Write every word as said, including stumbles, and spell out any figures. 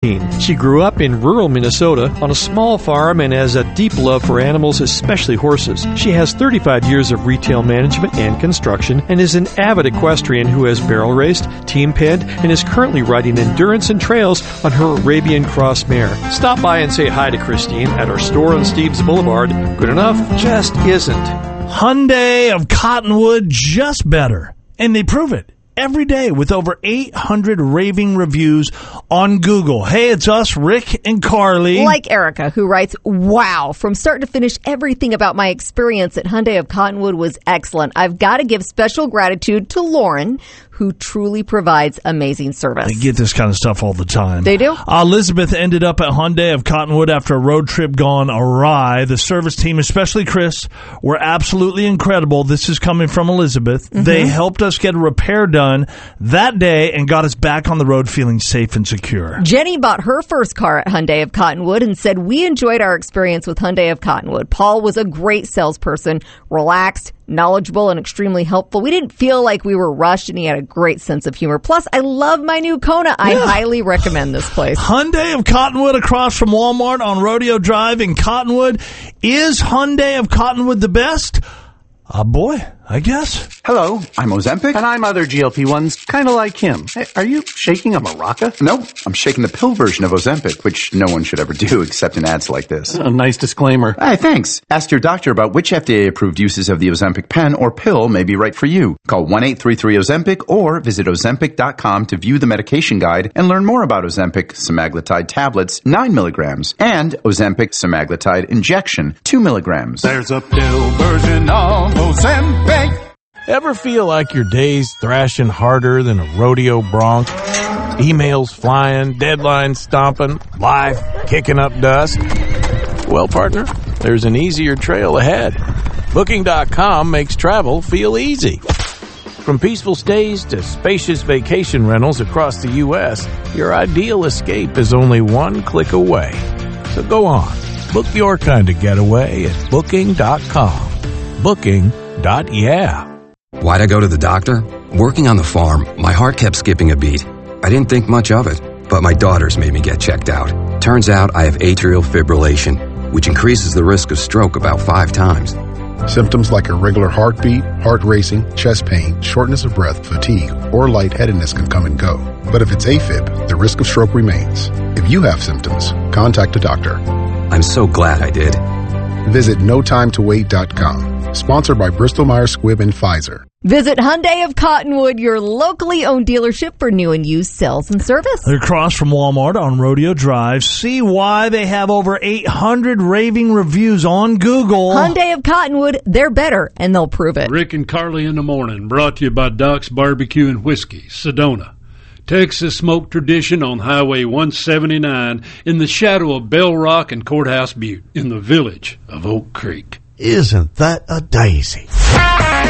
She grew up in rural Minnesota on a small farm and has a deep love for animals, especially horses. She has thirty-five years of retail management and construction and is an avid equestrian who has barrel raced, team penned, and is currently riding endurance and trails on her Arabian Cross mare. Stop by and say hi to Christine at our store on Steves Boulevard. Good enough just isn't. Hyundai of Cottonwood, just better. And they prove it every day with over eight hundred raving reviews on Google. Hey, it's us, Rick and Carly. Like Erica, who writes, wow, from start to finish, everything about my experience at Hyundai of Cottonwood was excellent. I've got to give special gratitude to Lauren, who truly provides amazing service. They get this kind of stuff all the time. They do? Uh, Elizabeth ended up at Hyundai of Cottonwood after a road trip gone awry. The service team, especially Chris, were absolutely incredible. This is coming from Elizabeth. Mm-hmm. They helped us get a repair done that day and got us back on the road feeling safe and secure. Jenny bought her first car at Hyundai of Cottonwood and said, we enjoyed our experience with Hyundai of Cottonwood. Paul was a great salesperson, relaxed, knowledgeable, and extremely helpful. We didn't feel like we were rushed, and he had a great sense of humor. Plus, I love my new Kona. I yeah. highly recommend this place. Hyundai of Cottonwood across from Walmart on Rodeo Drive in Cottonwood. Is Hyundai of Cottonwood the best? Uh, boy, I guess. Hello, I'm Ozempic. And I'm other G L P ones, kind of like him. Hey, are you shaking a maraca? No, I'm shaking the pill version of Ozempic, which no one should ever do except in ads like this. A nice disclaimer. Hey, thanks. Ask your doctor about which F D A-approved uses of the Ozempic pen or pill may be right for you. Call one eight three three Ozempic or visit Ozempic dot com to view the medication guide and learn more about Ozempic semaglutide tablets, nine milligrams, and Ozempic semaglutide injection, two milligrams. There's a pill version of Ozempic. Ever feel like your day's thrashing harder than a rodeo bronc? Emails flying, deadlines stomping, life kicking up dust? Well, partner, there's an easier trail ahead. Booking dot com makes travel feel easy. From peaceful stays to spacious vacation rentals across the U S, your ideal escape is only one click away. So go on, book your kind of getaway at Booking dot com. Booking. Dot yeah. Why'd I go to the doctor? Working on the farm, my heart kept skipping a beat. I didn't think much of it, but my daughters made me get checked out. Turns out I have atrial fibrillation, which increases the risk of stroke about five times. Symptoms like irregular heartbeat, heart racing, chest pain, shortness of breath, fatigue, or lightheadedness can come and go. But if it's AFib, the risk of stroke remains. If you have symptoms, contact a doctor. I'm so glad I did. Visit no time to wait dot com. Sponsored by Bristol-Myers Squibb and Pfizer. Visit Hyundai of Cottonwood, your locally owned dealership for new and used sales and service. They're across from Walmart on Rodeo Drive. See why they have over eight hundred raving reviews on Google. Hyundai of Cottonwood, they're better, and they'll prove it. Rick and Carly in the morning, brought to you by Doc's Barbecue and Whiskey, Sedona. Texas smoke tradition on Highway one seventy-nine in the shadow of Bell Rock and Courthouse Butte in the village of Oak Creek. Isn't that a daisy?